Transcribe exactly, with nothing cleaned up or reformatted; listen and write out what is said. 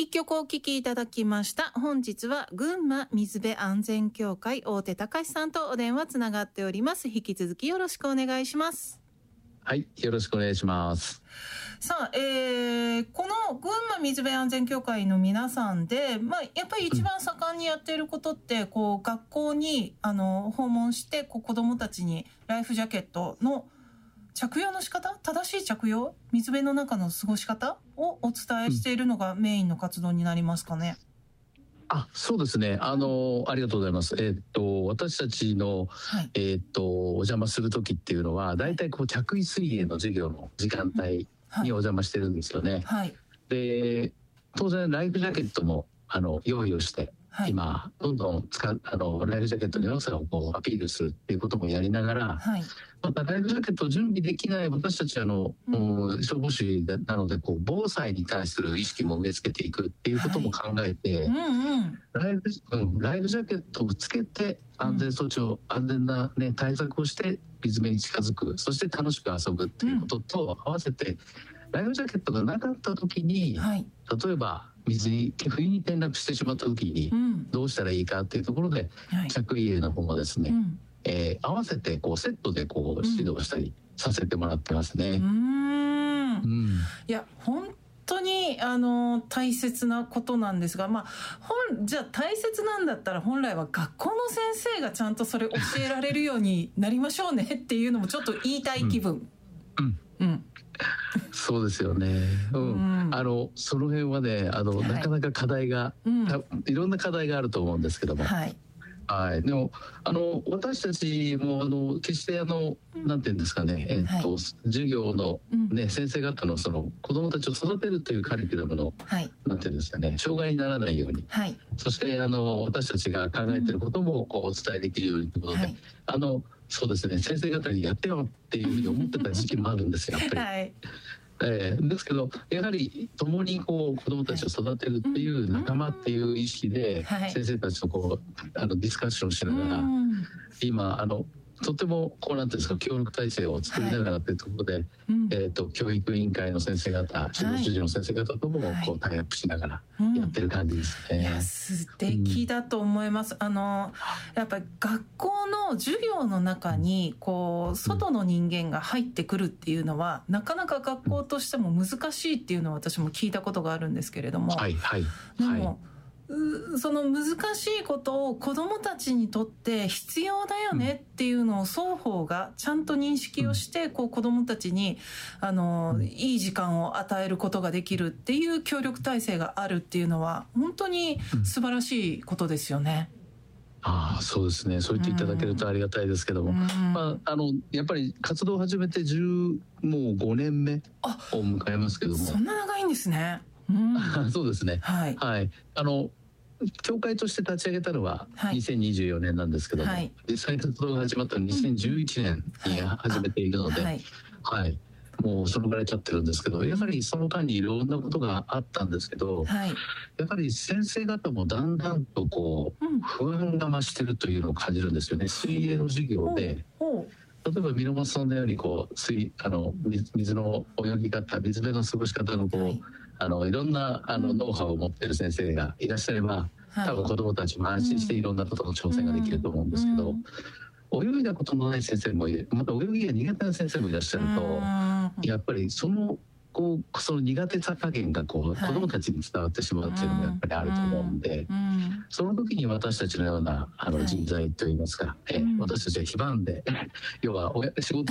一曲お聴きいただきました。本日は群馬水辺安全協会大手隆さんとお電話つながっております。引き続きよろしくお願いします。 はい、よろしくお願いします。 さあ、えー、この群馬水辺安全協会の皆さんで、まあ、やっぱり一番盛んにやっていることって、うん、こう学校にあの訪問してこう子どもたちにライフジャケットの着用の仕方、正しい着用、水辺の中の過ごし方をお伝えしているのがメインの活動になりますかね。 うん、あ、そうですね。あの、ありがとうございます。えー、っと、私たちの、はい、えー、っと、お邪魔するときっていうのは、大体こう着衣水泳の授業の時間帯にお邪魔してるんですよね。はい。で、当然ライフジャケットも、あの、用意をして、はい、今どんどん使うあのライフジャケットの良さをこうアピールするっていうこともやりながら、はい、またライフジャケットを準備できない私たちあの、うん、消防士なのでこう防災に対する意識も植え付けていくっていうことも考えて、はい、うんうん、ライフ、うん、ライフジャケットをつけて安全措置を、うん、安全な、ね、対策をして水辺に近づく、そして楽しく遊ぶっていうことと合わせて、ライフジャケットがなかった時に、はい、例えば水に冬に転落してしまった時にどうしたらいいかっていうところで、うん、着衣泳の方もですね、はい、えー、合わせてこうセットでこう指導したりさせてもらってますね。 うん、うん、いや本当にあの大切なことなんですが、まあ、本じゃあ大切なんだったら本来は学校の先生がちゃんとそれ教えられるようになりましょうねっていうのもちょっと言いたい気分。うん、うんうん、 そうですよね、うんうん、あのその辺はねあの、はい、なかなか課題が、うん、いろんな課題があると思うんですけども、はいはい、でもあの私たちもあの決してあの、うん、なんていうんですかね、えーっとはい、授業の、ね、うん、先生方のその子どもたちを育てるというカリキュラムの、はい、なんていうんですかね、障害にならないように、はい、そしてあの私たちが考えていることもこうお伝えできるようにということで、はい、あのそうですね、先生方にやってよっていうふうに思ってた時期もあるんですよやっぱり、はい、えー、ですけどやはり共にこう子どもたちを育てるっていう仲間っていう意識で先生たちとこうあのディスカッションしながら、今あのとてもこうなんていうんですか、協力体制を作りながらというところで、はい、えー、と教育委員会の先生方、指導主事の先生方ともこうタイアップしながらやってる感じですね。 うん、いや素敵だと思います。うん、あのやっぱり学校の授業の中にこう外の人間が入ってくるっていうのは、うん、なかなか学校としても難しいっていうのは私も聞いたことがあるんですけれども、はいはい、でも、はい、その難しいことを子どもたちにとって必要だよねっていうのを双方がちゃんと認識をして、こう子どもたちにあのいい時間を与えることができるっていう協力体制があるっていうのは本当に素晴らしいことですよね。 ああ、そうですね。そう言っていただけるとありがたいですけども、うん、まあ、あのやっぱり活動を始めてじゅうもうごねんめを迎えますけども、 そんな長いんですね。うん、 そうですね。はい、はい、あの協会として立ち上げたのはにせんにじゅうよねんなんですけども、はい、実際に活動が始まったのはにせんじゅういちねんに始めているので、はいはい、もうそのぐらい経ってるんですけど、やはりその間にいろんなことがあったんですけど、はい、やはり先生方もだんだんとこう不安が増してるというのを感じるんですよね。水泳の授業で、例えばミノマスさんのようにこう水あの 水, 水の泳ぎ方、水辺の過ごし方のこう、はい、あのいろんなあのノウハウを持っている先生がいらっしゃれば、はい、多分子どもたちも安心していろんなことの挑戦ができると思うんですけど、うんうん、泳いだことのない先生もいる、また泳ぎが苦手な先生もいらっしゃると、やっぱりそのこうその苦手さ加減がこう、はい、子どもたちに伝わってしまうっていうのもやっぱりあると思うんで、うんうん、その時に私たちのようなあの人材といいますか、はい、えー、私たちは非番で要は仕事